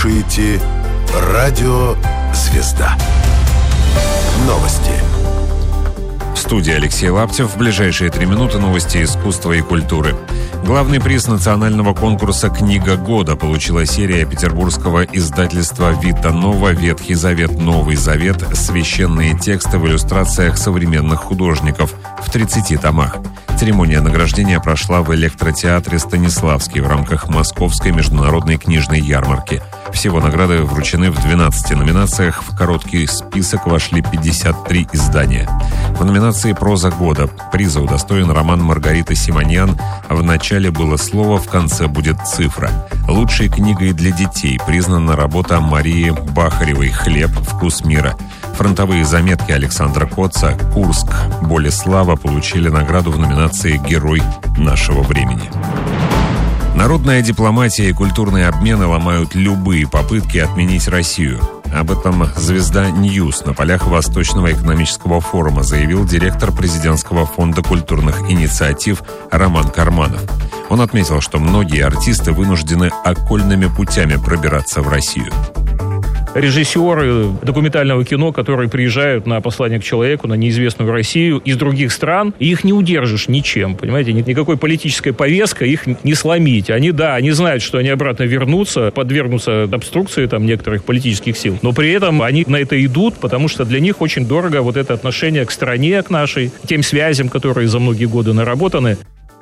слушаете «Радио Звезда». Новости. В студии Алексей Лаптев. В ближайшие 3 минуты новости искусства и культуры. Главный приз национального конкурса «Книга года» получила серия петербургского издательства «Вита Нова. Ветхий Завет. Новый Завет. Священные тексты в иллюстрациях современных художников» в 30 томах. Церемония награждения прошла в электротеатре «Станиславский» в рамках Московской международной книжной ярмарки. Всего награды вручены в 12 номинациях. В короткий список вошли 53 издания. В номинации «Проза года» приза удостоен роман Маргариты Симоньян «В начале было слово, в конце будет цифра». Лучшей книгой для детей признана работа Марии Бахаревой «Хлеб. Вкус мира». Фронтовые заметки Александра Коца «Курск. Болеслава» получили награду в номинации «Герой нашего времени». Народная дипломатия и культурные обмены ломают любые попытки отменить Россию. Об этом «Звезда Ньюс» на полях Восточного экономического форума заявил директор Президентского фонда культурных инициатив Роман Карманов. Он отметил, что многие артисты вынуждены окольными путями пробираться в Россию. Режиссеры документального кино, которые приезжают на «Послание к человеку», на неизвестную Россию из других стран, и их не удержишь ничем, понимаете? Никакой политической повесткой их не сломить. Они знают, что они обратно вернутся, подвергнутся обструкции там некоторых политических сил, но при этом они на это идут, потому что для них очень дорого вот это отношение к стране, к нашей, тем связям, которые за многие годы наработаны.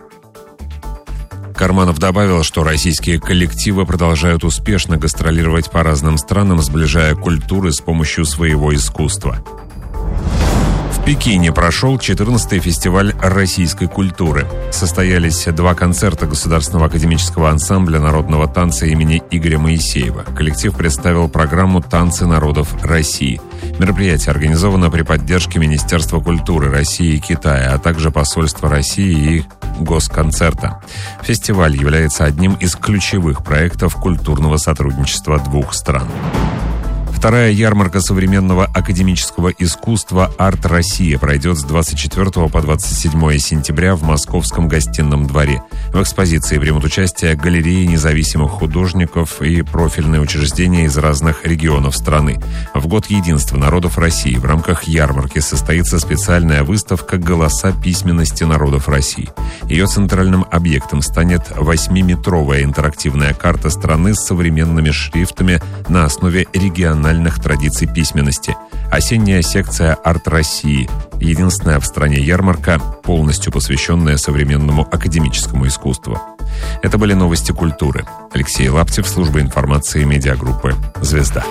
Карманов добавил, что российские коллективы продолжают успешно гастролировать по разным странам, сближая культуры с помощью своего искусства. В Пекине прошел 14-й фестиваль российской культуры. Состоялись 2 концерта Государственного академического ансамбля народного танца имени Игоря Моисеева. Коллектив представил программу «Танцы народов России». Мероприятие организовано при поддержке Министерства культуры России и Китая, а также посольства России и Госконцерта. Фестиваль является одним из ключевых проектов культурного сотрудничества 2 стран. Вторая ярмарка современного академического искусства «Арт Россия» пройдет с 24 по 27 сентября в Московском гостином дворе. В экспозиции примут участие галереи независимых художников и профильные учреждения из разных регионов страны. В год единства народов России в рамках ярмарки состоится специальная выставка «Голоса письменности народов России». Ее центральным объектом станет 8-метровая интерактивная карта страны с современными шрифтами на основе региональных традиций письменности. Осенняя секция «Арт России» — единственная в стране ярмарка, полностью посвященная современному академическому искусству. Это были новости культуры. Алексей Лаптев, служба информации медиагруппы «Звезда».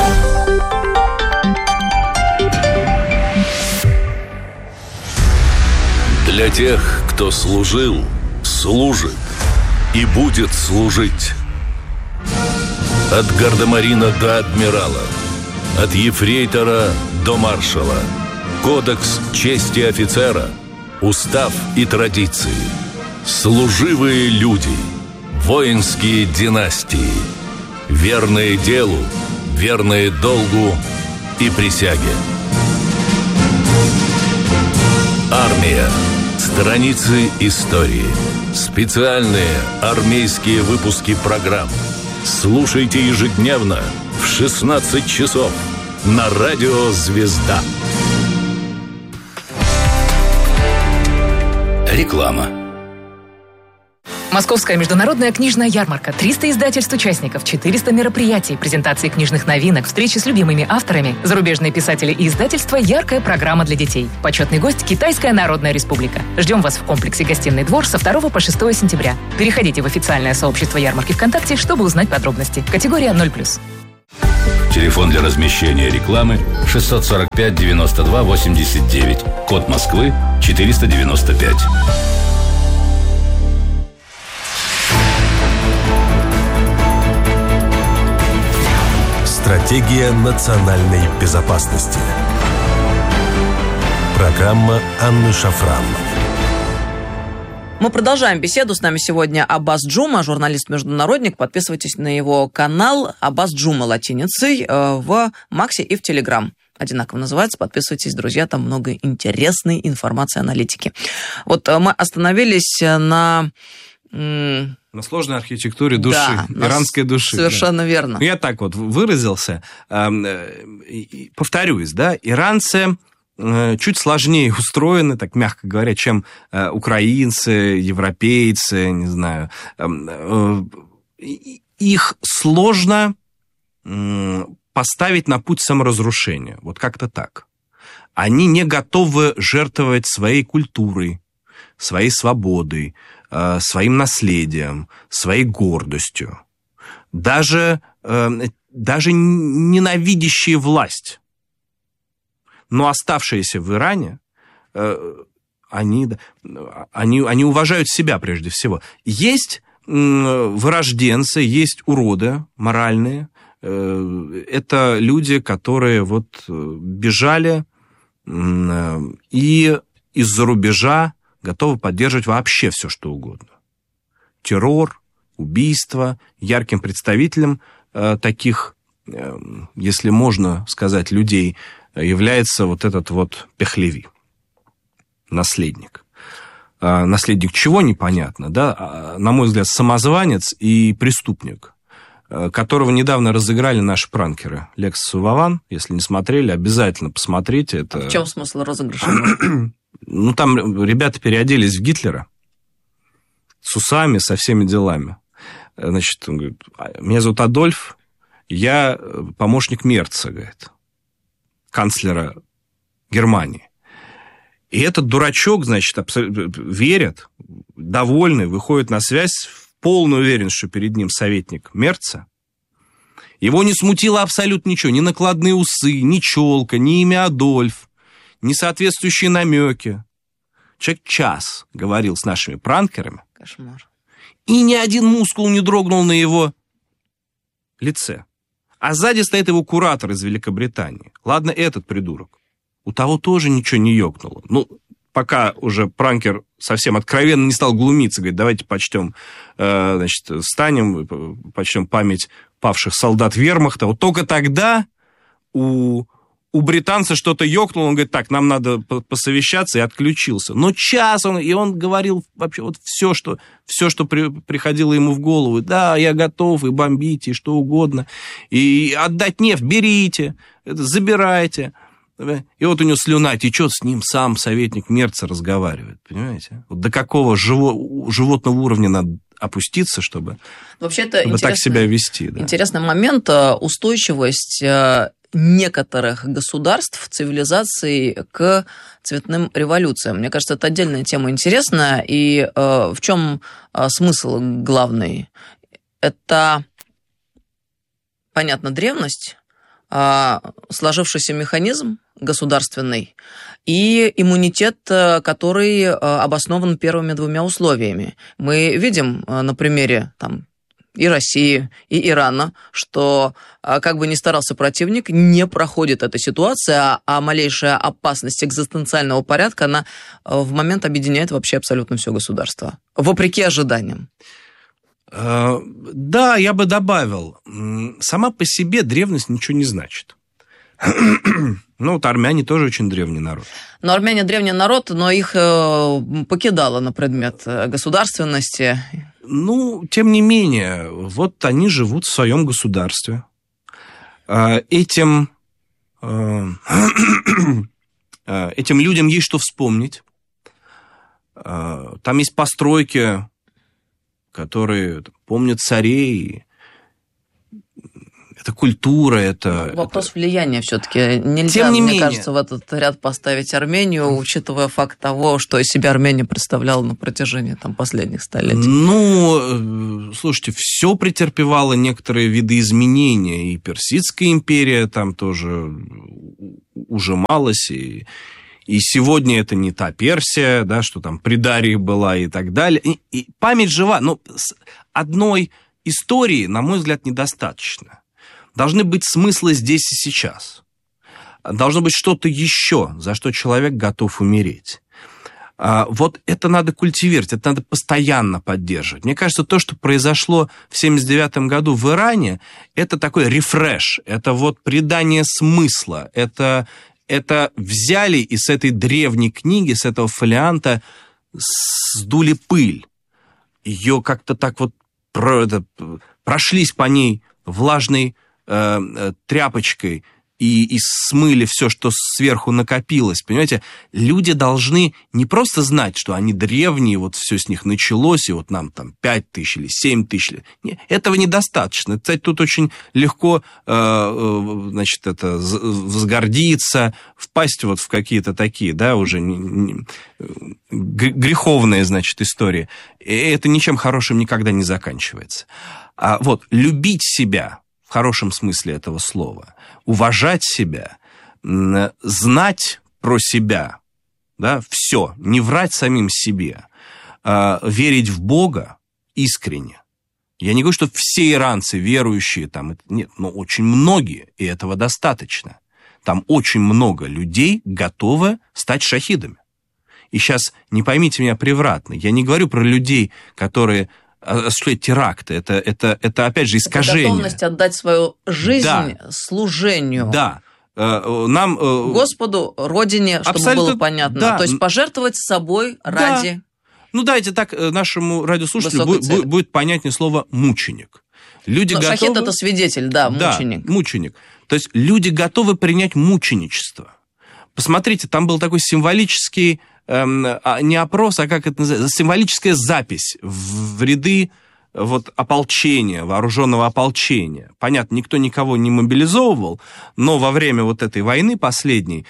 Для тех, кто служил, служит и будет служить. От гардемарина до адмирала, от ефрейтора до маршала. Кодекс чести офицера, устав и традиции. Служивые люди, воинские династии. Верные делу, верные долгу и присяге. Армия. Страницы истории. Специальные армейские выпуски программ. Слушайте ежедневно в 16 часов на радио «Звезда». Реклама. Московская международная книжная ярмарка. 300 издательств-участников, 400 мероприятий, презентации книжных новинок, встречи с любимыми авторами, зарубежные писатели и издательства, яркая программа для детей. Почетный гость — Китайская Народная Республика. Ждем вас в комплексе «Гостиный двор» со 2 по 6 сентября. Переходите в официальное сообщество ярмарки ВКонтакте, чтобы узнать подробности. Категория 0+. Телефон для размещения рекламы 645 92 89. Код Москвы 495. Стратегия национальной безопасности. Программа Анны Шафран. Мы продолжаем беседу. С нами сегодня Аббас Джума, журналист-международник. Подписывайтесь на его канал Аббас Джума латиницей в Максе и в Телеграм. Одинаково называется. Подписывайтесь, друзья, там много интересной информации, аналитики. Вот мы остановились на На сложной архитектуре души, иранской души. Совершенно верно. Я так вот выразился. Повторюсь, да, иранцы чуть сложнее устроены, так мягко говоря, чем украинцы, европейцы, не знаю. Их сложно поставить на путь саморазрушения. Вот как-то так. Они не готовы жертвовать своей культурой, своей свободой, своим наследием, своей гордостью. Даже ненавидящие власть, но оставшиеся в Иране, они уважают себя прежде всего. Есть вырожденцы, есть уроды моральные. Это люди, которые вот бежали и из-за рубежа готовы поддерживать вообще все, что угодно. Террор, убийство. Ярким представителем таких, если можно сказать, людей является вот этот вот Пехлеви, наследник. Наследник чего, непонятно, да? На мой взгляд, самозванец и преступник, которого недавно разыграли наши пранкеры. Лекс Вован, если не смотрели, обязательно посмотрите. Это... В чем смысл розыгрыша? Ну, там ребята переоделись в Гитлера с усами, со всеми делами. Значит, он говорит, меня зовут Адольф, я помощник Мерца, говорит, канцлера Германии. И этот дурачок, значит, верит, довольный, выходит на связь, в полной уверенности, что перед ним советник Мерца. Его не смутило абсолютно ничего, ни накладные усы, ни челка, ни имя Адольф, ни соответствующие намеки. Человек час говорил с нашими пранкерами. Кошмар. И ни один мускул не дрогнул на его лице. А сзади стоит его куратор из Великобритании. Ладно, этот придурок. У того тоже ничего не ёкнуло. Ну, пока уже пранкер совсем откровенно не стал глумиться, говорит, давайте почтем, значит, встанем, почтем память павших солдат вермахта. Вот только тогда у британца что-то ёкнуло, он говорит, так, нам надо посовещаться, и отключился. Но час он говорил вообще вот все, что приходило ему в голову. Да, я готов, и бомбите, и что угодно. И отдать нефть берите, забирайте. И вот у него слюна течет, с ним сам советник Мерца разговаривает, понимаете? Вот до какого животного уровня надо опуститься, чтобы так себя вести. Да. Интересный момент, устойчивость некоторых государств, цивилизаций к цветным революциям. Мне кажется, это отдельная тема интересная. И в чем смысл главный? Это, понятно, древность, сложившийся механизм государственный и иммунитет, который обоснован первыми двумя условиями. Мы видим на примере и России, и Ирана, что, как бы ни старался противник, не проходит эта ситуация, а малейшая опасность экзистенциального порядка, она в момент объединяет вообще абсолютно все государство, вопреки ожиданиям. Да, я бы добавил, сама по себе древность ничего не значит. Ну, вот армяне тоже очень древний народ. Но армяне древний народ, но их покидало на предмет государственности. Ну, тем не менее, вот они живут в своем государстве. Этим людям есть что вспомнить. Там есть постройки, которые помнят царей. Это культура, это... Вопрос влияния все-таки. Нельзя, мне кажется, в этот ряд поставить Армению, учитывая факт того, что из себя Армения представляла на протяжении последних столетий. Ну, слушайте, все претерпевало некоторые виды изменения. И Персидская империя там тоже ужималась, и сегодня это не та Персия, да, что там при Дарии была и так далее. И память жива, но одной истории, на мой взгляд, недостаточно. Должны быть смыслы здесь и сейчас. Должно быть что-то еще, за что человек готов умереть. Вот это надо культивировать, это надо постоянно поддерживать. Мне кажется, то, что произошло в 1979 году в Иране, это такой рефреш, это вот придание смысла, это взяли и с этой древней книги, с этого фолианта сдули пыль. Ее как-то так вот прошлись по ней влажной тряпочкой и смыли все, что сверху накопилось. Понимаете, люди должны не просто знать, что они древние, вот все с них началось, и вот нам там 5 тысяч или 7 тысяч. Нет, этого недостаточно. Кстати, тут очень легко, значит, это возгордиться, впасть вот в какие-то такие, да, уже греховные, значит, истории. И это ничем хорошим никогда не заканчивается. А вот любить себя в хорошем смысле этого слова, уважать себя, знать про себя, да, все, не врать самим себе, верить в Бога искренне. Я не говорю, что все иранцы верующие, там, нет, но очень многие, и этого достаточно. Там очень много людей готовы стать шахидами. И сейчас не поймите меня превратно, я не говорю про людей, которые осуществлять теракты, это опять же искажение. Это готовность отдать свою жизнь, да, служению. Да. Нам, Господу, Родине, чтобы было понятно. Да. То есть пожертвовать собой ради... Да. Ну, дайте так нашему радиослушателю будет понятнее слово «мученик». Люди готовы... Шахид – это свидетель, да, мученик. Да, мученик. То есть люди готовы принять мученичество. Посмотрите, там был такой символический... не опрос, а как это называется, символическая запись в ряды вот ополчения, вооруженного ополчения. Понятно, никто никого не мобилизовывал, но во время вот этой войны последней,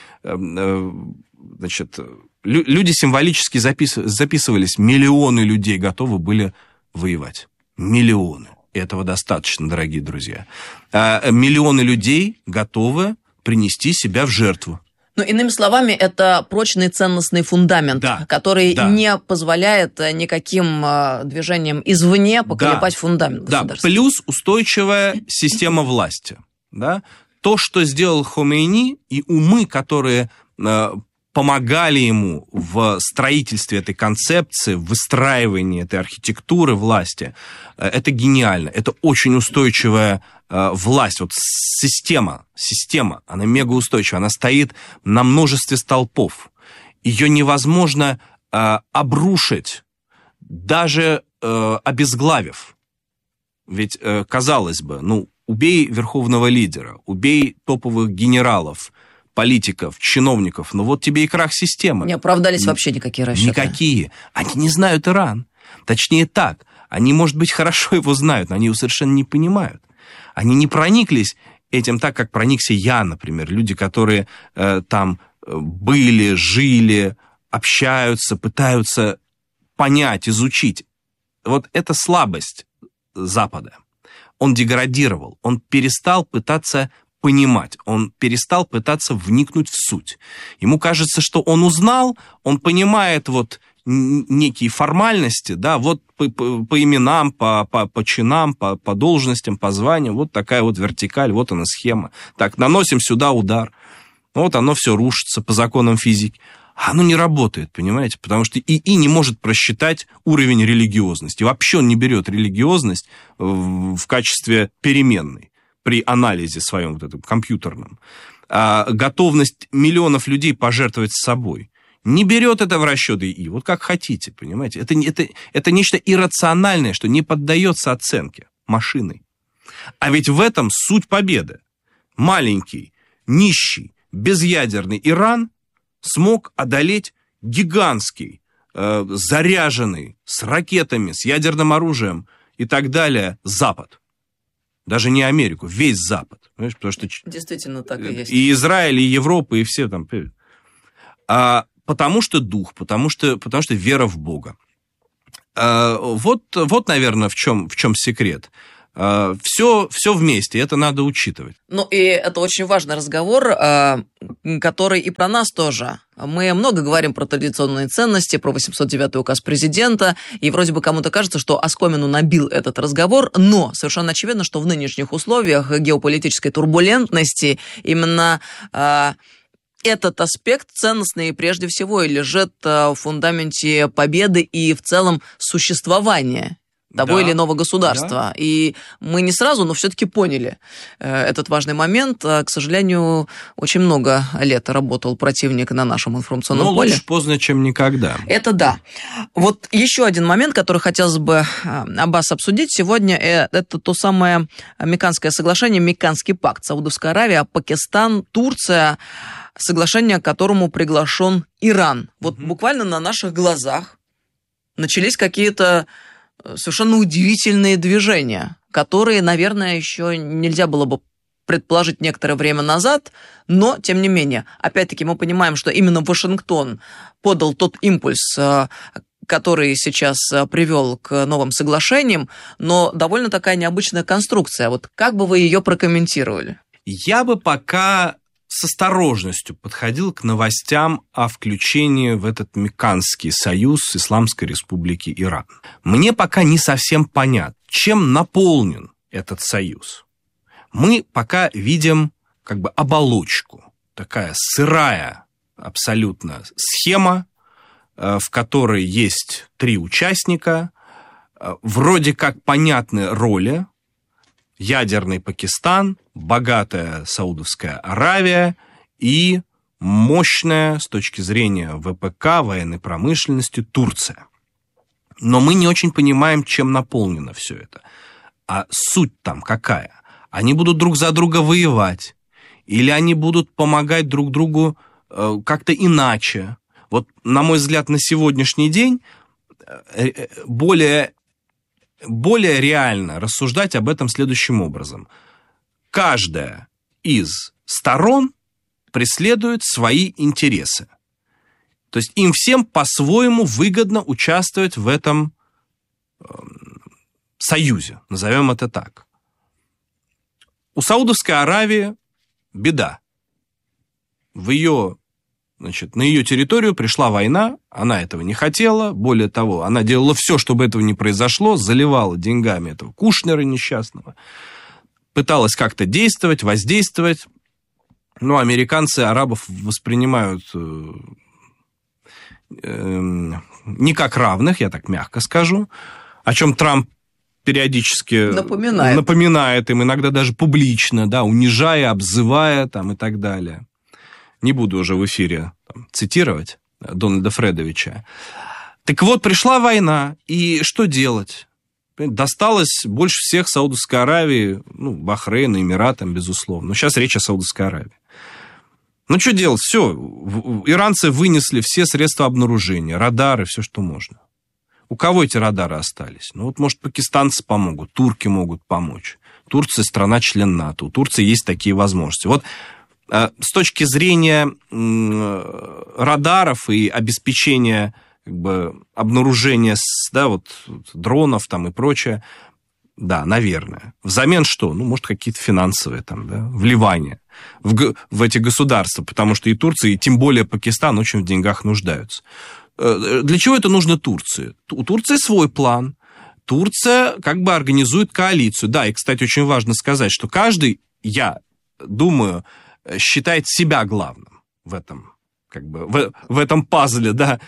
значит, люди символически записывались, миллионы людей готовы были воевать. Миллионы. И этого достаточно, дорогие друзья. Миллионы людей готовы принести себя в жертву. Ну, иными словами, это прочный ценностный фундамент, да, который не позволяет никаким движениям извне поколебать фундамент государства. Да, плюс устойчивая система власти. Да? То, что сделал Хомейни, и умы, которые помогали ему в строительстве этой концепции, в выстраивании этой архитектуры власти, это гениально. Это очень устойчивая власть, вот система, она мегаустойчивая, она стоит на множестве столпов. Ее невозможно обрушить, даже обезглавив. Ведь, казалось бы, ну, убей верховного лидера, убей топовых генералов, политиков, чиновников, ну вот тебе и крах системы. Не оправдались вообще никакие расчеты. Никакие. Они не знают Иран. Точнее так, они, может быть, хорошо его знают, но они его совершенно не понимают. Они не прониклись этим так, как проникся я, например. Люди, которые там были, жили, общаются, пытаются понять, изучить. Вот это слабость Запада. Он деградировал, он перестал пытаться понимать, он перестал пытаться вникнуть в суть. Ему кажется, что он узнал, он понимает вот некие формальности, да, вот по именам, по чинам, по должностям, по званиям, вот такая вот вертикаль, вот она схема. Так, наносим сюда удар, вот оно все рушится по законам физики. А оно не работает, понимаете, потому что ИИ не может просчитать уровень религиозности. Вообще он не берет религиозность в качестве переменной при анализе своем вот этом компьютерном. Готовность миллионов людей пожертвовать собой не берет это в расчет ИИ, вот как хотите, понимаете. Это нечто иррациональное, что не поддается оценке машиной. А ведь в этом суть победы. Маленький, нищий, безъядерный Иран смог одолеть гигантский, заряженный, с ракетами, с ядерным оружием и так далее, Запад. Даже не Америку, весь Запад. Понимаешь? Потому что действительно так и есть. И Израиль, и Европа, и все там. Потому что дух, потому что вера в Бога. Вот, наверное, в чем секрет. Все вместе, это надо учитывать. Ну, и это очень важный разговор, который и про нас тоже. Мы много говорим про традиционные ценности, про 809-й указ президента, и вроде бы кому-то кажется, что оскомину набил этот разговор, но совершенно очевидно, что в нынешних условиях геополитической турбулентности именно этот аспект ценностный прежде всего и лежит в фундаменте победы и в целом существования того или иного государства. Да. И мы не сразу, но все-таки поняли этот важный момент. К сожалению, очень много лет работал противник на нашем информационном поле. Но лучше поздно, чем никогда. Это да. Вот еще один момент, который хотелось бы, Аббас, обсудить сегодня, это то самое Мекканское соглашение, Мекканский пакт. Саудовская Аравия, Пакистан, Турция, соглашение, к которому приглашен Иран. Вот буквально на наших глазах начались какие-то совершенно удивительные движения, которые, наверное, еще нельзя было бы предположить некоторое время назад, но, тем не менее, опять-таки мы понимаем, что именно Вашингтон подал тот импульс, который сейчас привел к новым соглашениям, но довольно такая необычная конструкция. Вот как бы вы ее прокомментировали? Я бы пока с осторожностью подходил к новостям о включении в этот Мекканский союз Исламской Республики Иран. Мне пока не совсем понятно, чем наполнен этот союз. Мы пока видим как бы оболочку, такая сырая абсолютно схема, в которой есть 3 участника, вроде как понятны роли: ядерный Пакистан, богатая Саудовская Аравия и мощная с точки зрения ВПК, военной промышленности, Турция. Но мы не очень понимаем, чем наполнено все это. А суть там какая? Они будут друг за друга воевать? Или они будут помогать друг другу как-то иначе? Вот, на мой взгляд, на сегодняшний день более реально рассуждать об этом следующим образом. Каждая из сторон преследует свои интересы. То есть им всем по-своему выгодно участвовать в этом союзе, назовем это так. У Саудовской Аравии беда. На ее территорию пришла война, она этого не хотела, более того, она делала все, чтобы этого не произошло, заливала деньгами этого Кушнера несчастного, пыталась как-то действовать, воздействовать, но американцы арабов воспринимают не как равных, я так мягко скажу, о чем Трамп периодически напоминает им, иногда даже публично, да, унижая, обзывая там, и так далее. Не буду уже в эфире цитировать Дональда Фредовича. Так вот, пришла война, и что делать? Досталось больше всех Саудовской Аравии, Бахрейну, Эмиратам, безусловно. Но сейчас речь о Саудовской Аравии. Что делать? Все, иранцы вынесли все средства обнаружения, радары, все, что можно. У кого эти радары остались? Может, пакистанцы помогут, турки могут помочь. Турция страна-член НАТО, у Турции есть такие возможности. Вот с точки зрения радаров и обеспечения обнаружения дронов и прочее, да, наверное. Взамен что? Может, какие-то финансовые вливания в эти государства, потому что и Турция, и тем более Пакистан очень в деньгах нуждаются. Для чего это нужно Турции? У Турции свой план. Турция организует коалицию. Да, и, кстати, очень важно сказать, что каждый, я думаю, считает себя главным в этом, в этом пазле, да,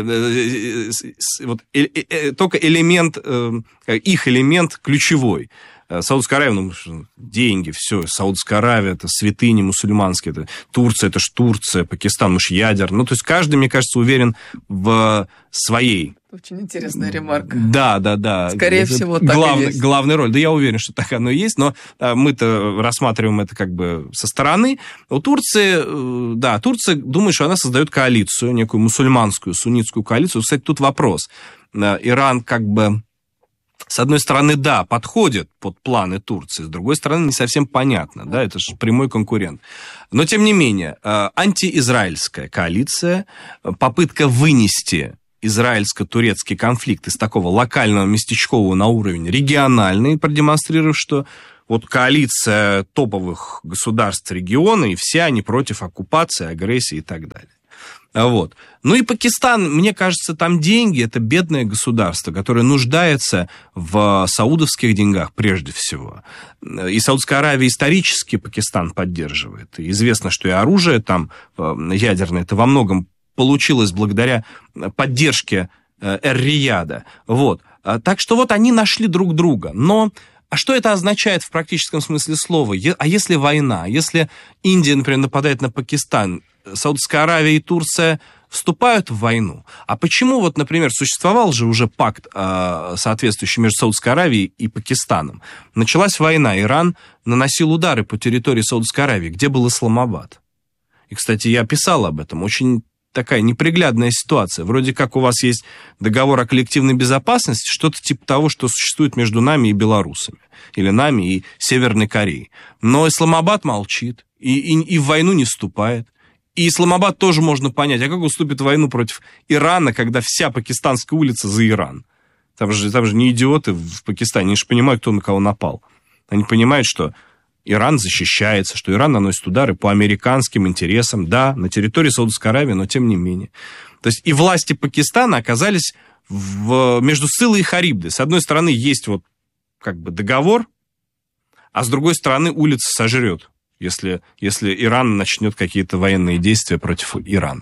только элемент, их элемент ключевой. Саудовская Аравия, деньги, все, Саудовская Аравия, это святыни мусульманские, это Турция, это ж Турция, Пакистан, ядерный. То есть каждый, мне кажется, уверен в своей... Очень интересная ремарка. Да. Скорее всего, так и есть. Главная роль. Да, я уверен, что так оно и есть, но мы-то рассматриваем это со стороны. У Турции, Турция думает, что она создает коалицию, некую мусульманскую, суннитскую коалицию. Кстати, тут вопрос. Иран с одной стороны, да, подходит под планы Турции, с другой стороны, не совсем понятно, да, это же прямой конкурент. Но, тем не менее, антиизраильская коалиция, попытка вынести израильско-турецкий конфликт из такого локального, местечкового на уровень региональный, продемонстрировав, что коалиция топовых государств региона, и все они против оккупации, агрессии и так далее. И Пакистан, мне кажется, там деньги, это бедное государство, которое нуждается в саудовских деньгах прежде всего. И Саудовская Аравия исторически Пакистан поддерживает. И известно, что и оружие там ядерное, это во многом получилось благодаря поддержке Эр-Рияда. Так что вот они нашли друг друга. Но а что это означает в практическом смысле слова? А если война? Если Индия, например, нападает на Пакистан, Саудовская Аравия и Турция вступают в войну? А почему, вот, например, существовал же уже пакт, соответствующий между Саудовской Аравией и Пакистаном? Началась война, Иран наносил удары по территории Саудовской Аравии, где был Исламабад. И, кстати, я писал об этом. Очень такая неприглядная ситуация. Вроде как у вас есть договор о коллективной безопасности, что-то типа того, что существует между нами и белорусами, или нами и Северной Кореей. Но Исламабад молчит и в войну не вступает. И Исламабад тоже можно понять, а как уступит в войну против Ирана, когда вся пакистанская улица за Иран? Там же не идиоты в Пакистане, они же понимают, кто на кого напал. Они понимают, что Иран защищается, что Иран наносит удары по американским интересам, да, на территории Саудовской Аравии, но тем не менее. То есть и власти Пакистана оказались между Сциллой и Харибдой. С одной стороны, есть вот как бы договор, а с другой стороны, улица сожрет, если Иран начнет какие-то военные действия против Ирана.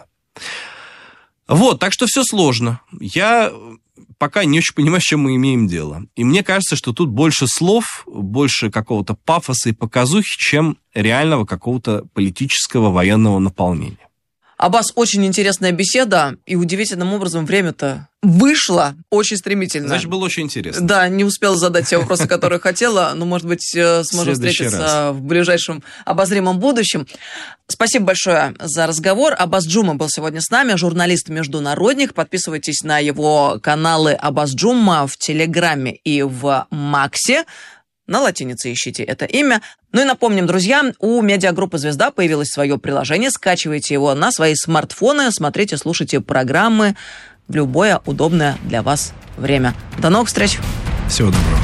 Вот, так что все сложно. Я пока не очень понимаю, с чем мы имеем дело. И мне кажется, что тут больше слов, больше какого-то пафоса и показухи, чем реального какого-то политического военного наполнения. Аббас, очень интересная беседа, и удивительным образом время-то вышло очень стремительно. Значит, было очень интересно. Да, не успела задать те вопросы, которые хотела, но, может быть, сможем встретиться в ближайшем обозримом будущем. Спасибо большое за разговор. Аббас Джума был сегодня с нами, журналист-международник. Подписывайтесь на его каналы Аббас Джума в Телеграме и в Максе. На латинице ищите это имя. Ну и напомним, друзья, у медиагруппы «Звезда» появилось свое приложение. Скачивайте его на свои смартфоны, смотрите, слушайте программы в любое удобное для вас время. До новых встреч! Всего доброго.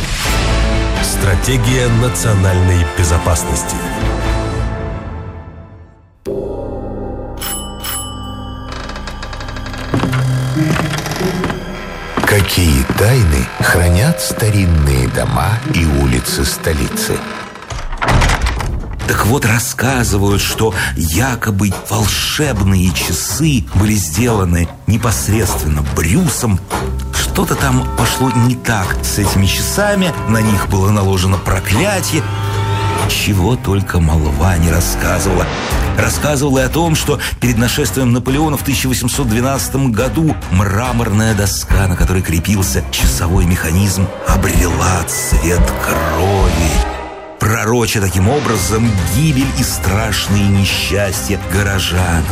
Стратегия национальной безопасности. Какие тайны хранят старинные дома и улицы столицы? Так вот, рассказывают, что якобы волшебные часы были сделаны непосредственно Брюсом. Что-то там пошло не так с этими часами, на них было наложено проклятие. Чего только молва не рассказывала. Рассказывала и о том, что перед нашествием Наполеона в 1812 году мраморная доска, на которой крепился часовой механизм, обрела цвет крови, пророча таким образом гибель и страшные несчастья горожан.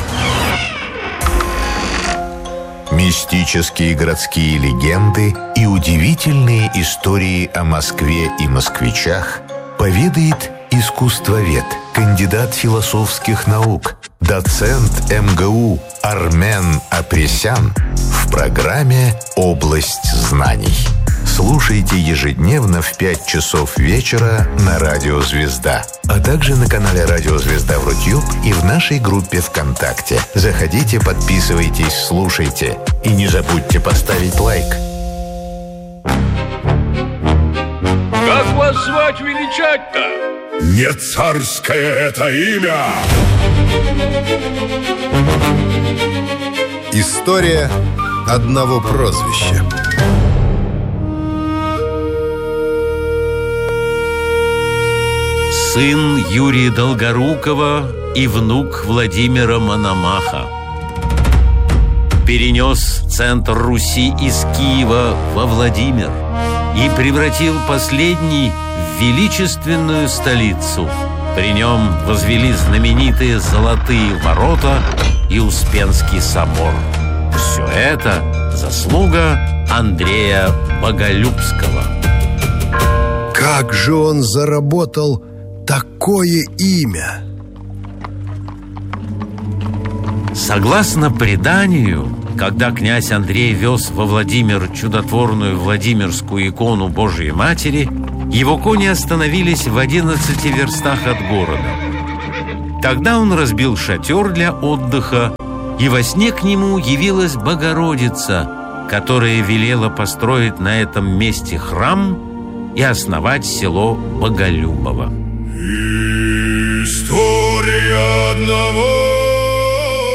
Мистические городские легенды и удивительные истории о Москве и москвичах поведает искусствовед, кандидат философских наук, доцент МГУ Армен Апресян в программе «Область знаний». Слушайте ежедневно в 5 часов вечера на Радио Звезда, а также на канале Радио Звезда в Рутюб и в нашей группе ВКонтакте. Заходите, подписывайтесь, слушайте. И не забудьте поставить лайк. Как вас звать величать-то? Не царское это имя! История одного прозвища. Сын Юрия Долгорукова и внук Владимира Мономаха перенес центр Руси из Киева во Владимир и превратил последний в величественную столицу. При нем возвели знаменитые Золотые ворота и Успенский собор. Все это заслуга Андрея Боголюбского. Как же он заработал такое имя? Согласно преданию, когда князь Андрей вез во Владимир чудотворную Владимирскую икону Божией Матери, его кони остановились в 11 верстах от города. Тогда он разбил шатер для отдыха, и во сне к нему явилась Богородица, которая велела построить на этом месте храм и основать село Боголюбово. История одного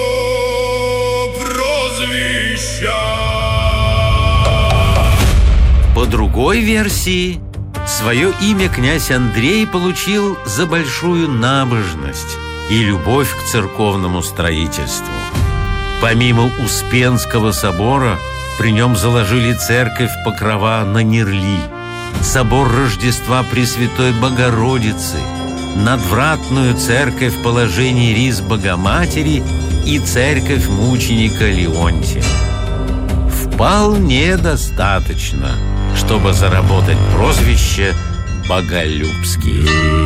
прозвища. другой версии, свое имя князь Андрей получил за большую набожность и любовь к церковному строительству. Помимо Успенского собора, при нем заложили церковь Покрова на Нерли, собор Рождества Пресвятой Богородицы, надвратную церковь Положения Рис Богоматери и церковь мученика Леонтия. Вполне достаточно, чтобы заработать прозвище «Боголюбский».